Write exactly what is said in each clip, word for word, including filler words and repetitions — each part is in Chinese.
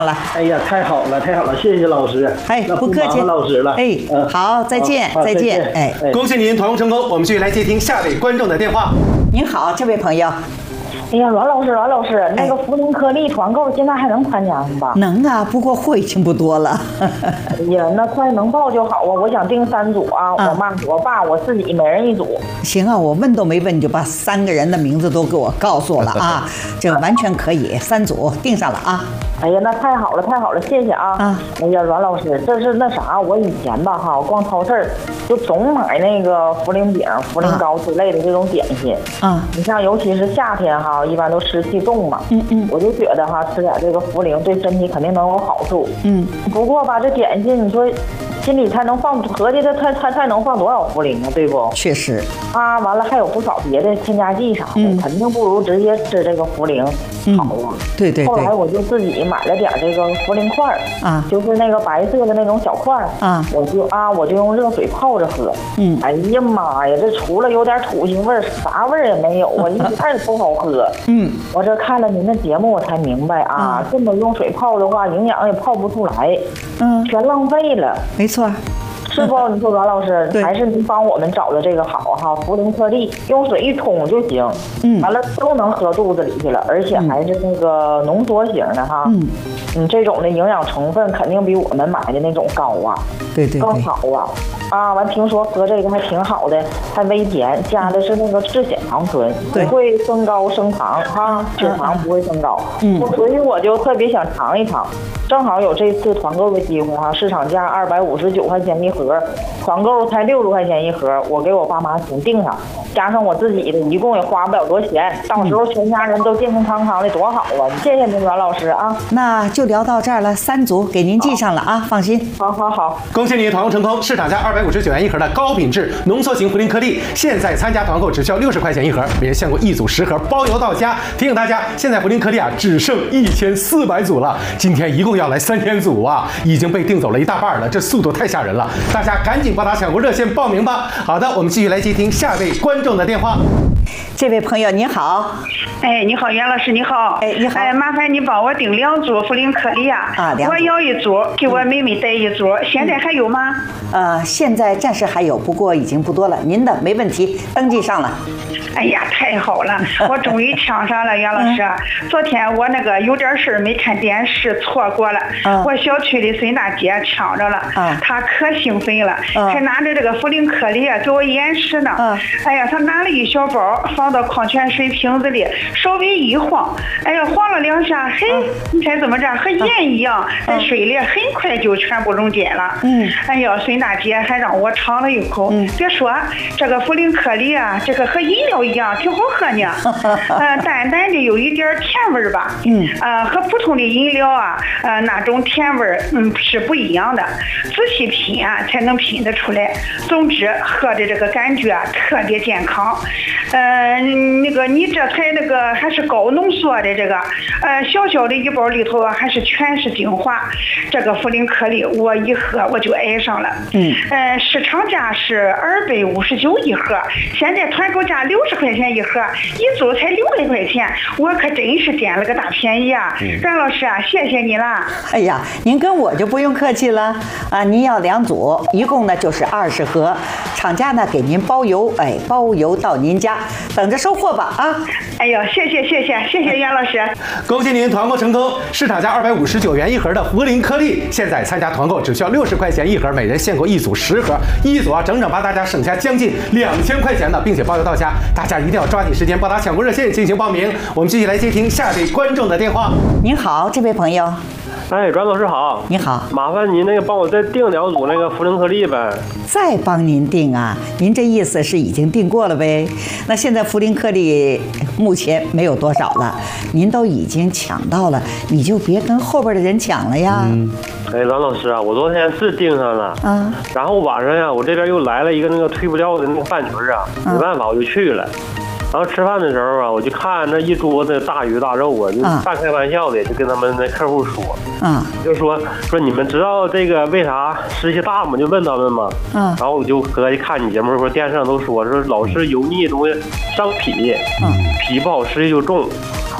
了， 哎呀，太好了，太好了，谢谢老师。 哎，不客气， 老师了。 哎，嗯，好，再见，再见。哎， 恭喜您团购成功，我们继续来接听下位观众的电话。 您好，这位朋友。 哎呀，阮老师，阮老师，那个茯苓颗粒团购现在还能参加吗？ 能啊，不过货已经不多了。 哎呀，那快能报就好啊！我想订三组啊，我妈、我爸、我自己每人一组。 行啊，我问都没问，你就把三个人的名字都给我告诉我了啊，这完全可以，三组订上了啊。 哎呀，那太好了，太好了，谢谢啊！啊，哎呀，阮老师，这是那啥，我以前吧哈，我逛超市就总买那个茯苓饼、茯苓糕之类的这种点心啊。你像尤其是夏天哈，一般都湿气重嘛，嗯嗯，我就觉得哈，吃点这个茯苓对身体肯定能有好处。嗯，不过吧，这点心你说心里才能放，合计这才才才能放多少茯苓啊，对不？ 确实。 啊，完了还有不少别的添加剂啥的，嗯、肯定不如直接吃这个茯苓好啊。 嗯、对对对。 后来我就自己买了点这个茯苓块儿啊，就是那个白色的那种小块儿啊，我就啊我就用热水泡着喝。嗯，哎呀妈呀，这除了有点土腥味儿，啥味儿也没有啊，一点也不好喝。嗯，我这看了您的节目，我才明白啊，嗯、这么用水泡的话，营养也泡不出来，嗯，全浪费了。 没错。 是不？你说阮老师，还是您帮我们找的这个好哈？茯苓颗粒用水一冲就行，嗯，完了都能喝肚子里去了，而且还是那个浓缩型的哈，嗯，嗯，这种的营养成分肯定比我们买的那种高啊， 对对， 更好啊。啊，完听说喝这个还挺好的，还微甜，加的是那个赤藓糖醇，不会升高升糖哈，血糖不会升高，嗯，所以我就特别想尝一尝。正好有这次团购的机会哈，市场价二百五十九块钱一盒，团购才六十块钱一盒，我给我爸妈先订上，加上我自己的，一共也花不了多钱，到时候全家人都健健康康的，多好啊！谢谢您，阮老师啊。 那就聊到这儿了，三组给您记上了啊，放心。 好好好， 恭喜您团购成功，市场价二百五十九元一盒的高品质浓缩型茯苓颗粒，现在参加团购只需要六十块钱一盒，每人限购一组十盒，包邮到家。提醒大家，现在茯苓颗粒啊只剩一千四百组了，今天一共要来三千组啊，已经被订走了一大半了，这速度太吓人了，大家赶紧拨打抢购热线报名吧。好的，我们继续来接听下位观众的电话。 这位朋友你好。 哎，你好，袁老师，你好。 哎，你好。 哎，麻烦你帮我订两组茯苓颗粒啊。啊，两组。我要一组，给我妹妹带一组。嗯、现在还有吗？ 呃，现在暂时还有，不过已经不多了。您的没问题，登记上了。 哎呀，太好了，我终于抢上了，袁老师。嗯、昨天我那个有点事儿没看电视，错过了。嗯、我小区的孙大姐抢着了，嗯、她可兴奋了，嗯、还拿着这个茯苓颗粒啊给我演示呢。嗯、哎呀，她拿了一小包，放到矿泉水瓶子里，稍微一晃，哎呀，晃了两下，嘿，嗯、你猜怎么着？和盐一样，在水里很快就全部溶解了。嗯，哎呀，孙大姐还让我尝了一口，嗯、别说这个茯苓颗粒啊，这个和饮料一样，挺好喝呢。呃，淡淡的有一点甜味吧。嗯，呃，和普通的饮料啊，呃，那种甜味嗯是不一样的。仔细品啊，才能品得出来。总之，喝的这个感觉啊，特别健康。呃，那个你这才那个还是高浓缩的这个，呃，小小的一包里头啊，还是全是精华。这个茯苓颗粒，我一喝我就爱上了。嗯，呃，市场价是二百五十九一盒，现在团购价六十块钱一盒，一组才六百块钱，我可真是捡了个大便宜啊！阮、嗯、老师啊，谢谢你啦！ 哎呀，您跟我就不用客气了啊！您要两组，一共呢就是二十盒，厂家呢给您包邮，哎，包邮到您家，等着收货吧啊！ 哎呦，谢谢谢谢谢谢袁老师！ 恭喜您团购成功，市场价二百五十九元一盒的茯苓颗粒，现在参加团购只需要六十块钱一盒，每人限购一组十盒，一组啊整整帮大家省下将近两千块钱呢，并且包邮到家，大家一定要抓紧时间拨打抢购热线进行报名。我们继续来接听下位观众的电话。 您好，这位朋友。 哎，阮老师好。 你好， 麻烦您那个帮我再订两组那个茯苓颗粒呗。 再帮您订啊？您这意思是已经订过了呗？那现在茯苓颗粒目前没有多少了，您都已经抢到了，你就别跟后边的人抢了呀。嗯、 哎，阮老师啊，我昨天是订上了，啊，然后晚上呀，我这边又来了一个那个退不掉的那个饭局啊，没办法我就去了。然后吃饭的时候啊，我就看那一桌子大鱼大肉啊，就半开玩笑的，就跟他们那客户说，嗯，就说说你们知道这个为啥湿气大吗？就问他们嘛，嗯，然后我就合计看你节目，说电视上都说说老是油腻东西伤脾，嗯，脾不好湿气就重。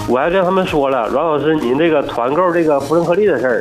我还跟他们说了，阮老师，您这个团购这个福伦克利的事儿，